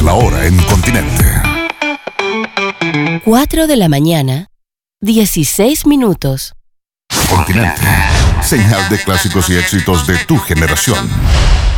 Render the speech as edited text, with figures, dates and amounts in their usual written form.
la hora en Continente. 4 de la mañana, 16 minutos. Continente, señal de clásicos y éxitos de tu generación.